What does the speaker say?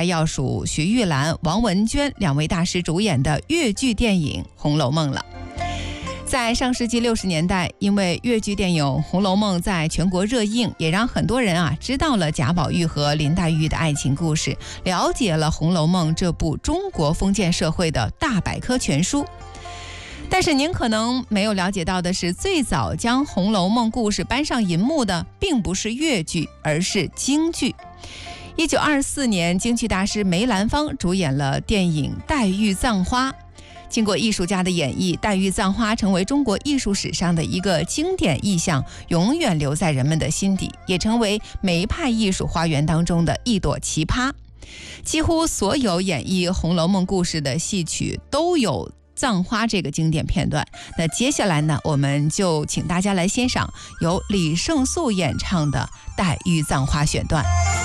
该要数徐玉兰、王文娟两位大师主演的粤剧电影《红楼梦》了。在上世纪60年代，因为粤剧电影《红楼梦》在全国热映，也让很多人知道了贾宝玉和林黛玉的爱情故事，了解了《红楼梦》这部中国封建社会的大百科全书。但是您可能没有了解到的是，最早将《红楼梦》故事搬上银幕的并不是粤剧，而是京剧。1924年，京剧大师梅兰芳主演了电影《黛玉葬花》。经过艺术家的演绎，黛玉葬花成为中国艺术史上的一个经典意象，永远留在人们的心底，也成为梅派艺术花园当中的一朵奇葩。几乎所有演绎《红楼梦》故事的戏曲都有葬花这个经典片段。那接下来呢，我们就请大家来欣赏由李胜素演唱的《黛玉葬花》选段。